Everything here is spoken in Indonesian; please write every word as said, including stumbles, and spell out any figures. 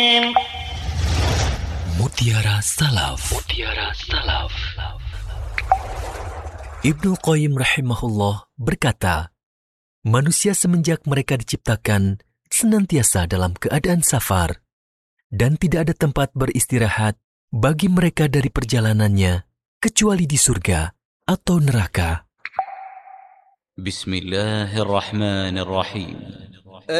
Mutiara Salaf. Mutiara Salaf. Ibnu Qayyim rahimahullah berkata, manusia semenjak mereka diciptakan senantiasa dalam keadaan safar dan tidak ada tempat beristirahat bagi mereka dari perjalanannya kecuali di surga atau neraka. Bismillahirrahmanirrahim.